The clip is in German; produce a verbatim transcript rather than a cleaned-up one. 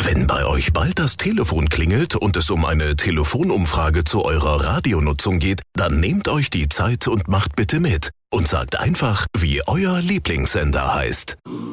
Wenn bei euch bald das Telefon klingelt und es um eine Telefonumfrage zu eurer Radionutzung geht, dann nehmt euch die Zeit und macht bitte mit und sagt einfach, wie euer Lieblingssender heißt.